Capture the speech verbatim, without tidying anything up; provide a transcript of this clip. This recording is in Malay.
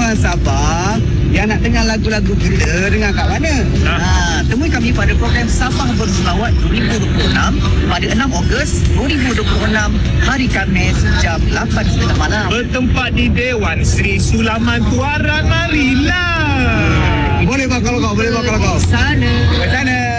orang Sabah yang nak dengar lagu-lagu kita, dengar kat mana? Ha. Ha, temui kami pada program Sabah Berselawat dua ribu dua puluh enam pada enam Ogos dua ribu dua puluh enam, hari Khamis jam lapan tiga puluh malam. Bertempat di Dewan Sri Sulaman Tuara Narila. Boleh bang kalau kau, boleh bang kalau kau. Sana. Ke sana.